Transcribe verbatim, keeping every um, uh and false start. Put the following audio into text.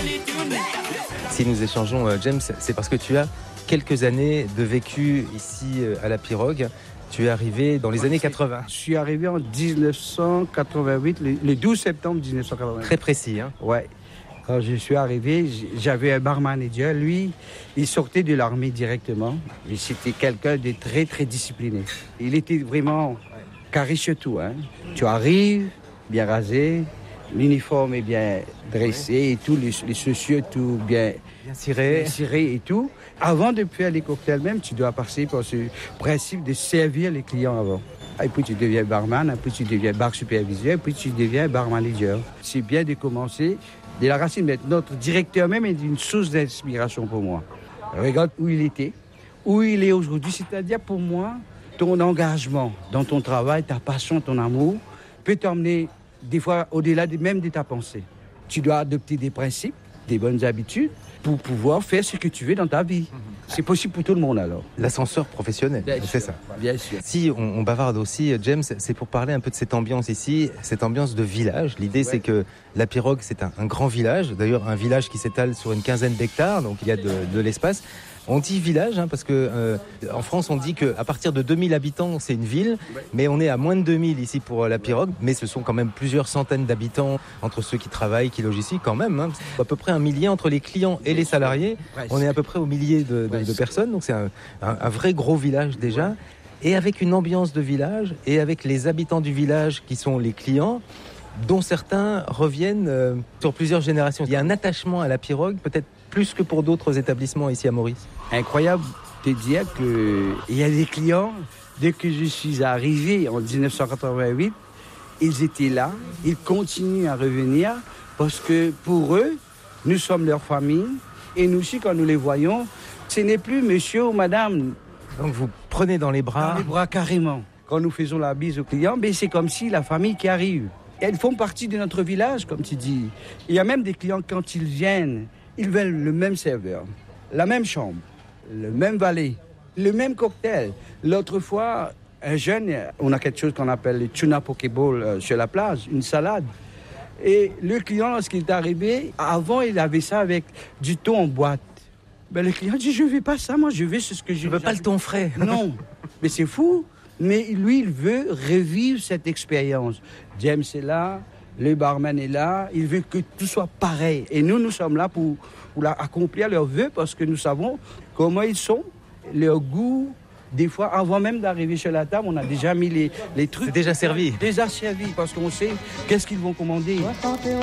Si nous échangeons, euh, James, c'est parce que tu as quelques années de vécu ici euh, à la Pirogue. Tu es arrivé dans les années quatre-vingts. Je suis arrivé en dix-neuf cent quatre-vingt-huit, le, le douze septembre dix-neuf cent quatre-vingt-huit. Très précis, hein? Ouais. Quand je suis arrivé, j'avais un bar manager. Lui, il sortait de l'armée directement. Et c'était quelqu'un de très, très discipliné. Il était vraiment carré sur tout. Hein. Tu arrives, bien rasé, l'uniforme est bien dressé et tout, les, les chaussures tout bien, bien ciré. bien ciré et tout. Avant de faire les cocktails même, tu dois passer par ce principe de servir les clients avant. Et puis tu deviens barman, puis tu deviens bar superviseur, puis tu deviens bar manager. C'est bien de commencer de la racine. Mais notre directeur même est une source d'inspiration pour moi. Regarde où il était, où il est aujourd'hui. C'est-à-dire pour moi, ton engagement dans ton travail, ta passion, ton amour, peut t'emmener des fois au-delà de, même de ta pensée. Tu dois adopter des principes, des bonnes habitudes pour pouvoir faire ce que tu veux dans ta vie. C'est possible pour tout le monde alors. L'ascenseur professionnel, bien c'est sûr, ça. Bien sûr. Si on, on bavarde aussi, James, c'est pour parler un peu de cette ambiance ici, cette ambiance de village. L'idée, ouais. c'est que la Pirogue, c'est un, un grand village. D'ailleurs, un village qui s'étale sur une quinzaine d'hectares, donc il y a de, de l'espace. On dit village hein, parce que euh, en France on dit qu'à partir de deux mille habitants c'est une ville, mais on est à moins de deux mille ici pour la Pirogue, mais ce sont quand même plusieurs centaines d'habitants entre ceux qui travaillent, qui logent ici quand même. Hein. À peu près un millier entre les clients et les salariés. On est à peu près au millier de, de, de personnes, donc c'est un, un, un vrai gros village déjà. Et avec une ambiance de village et avec les habitants du village qui sont les clients, dont certains reviennent euh, sur plusieurs générations. Il y a un attachement à la Pirogue, peut-être plus que pour d'autres établissements ici à Maurice. Incroyable de dire qu'il y a des clients, dès que je suis arrivé en dix-neuf cent quatre-vingt-huit, ils étaient là, ils continuent à revenir parce que pour eux, nous sommes leur famille et nous aussi, quand nous les voyons, ce n'est plus monsieur ou madame. Donc vous prenez dans les bras. Dans les bras carrément. Quand nous faisons la bise aux clients, ben c'est comme si la famille qui arrive. Elles font partie de notre village, comme tu dis. Il y a même des clients, quand ils viennent, ils veulent le même serveur, la même chambre, le même valet, le même cocktail. L'autre fois, un jeune, on a quelque chose qu'on appelle le tuna pokéball euh, sur la plage, une salade. Et le client, lorsqu'il est arrivé, avant, il avait ça avec du thon en boîte. Ben, le client dit, je ne veux pas ça, moi, je veux ce que je... Je ne veux pas le thon frais. Non, mais c'est fou. Mais lui, il veut revivre cette expérience. James est là, le barman est là, il veut que tout soit pareil. Et nous, nous sommes là pour, pour accomplir leurs vœux parce que nous savons comment ils sont, leur goût. Des fois, avant même d'arriver sur la table, on a déjà mis les, les trucs. C'est déjà servi. Déjà servi parce qu'on sait qu'est-ce qu'ils vont commander.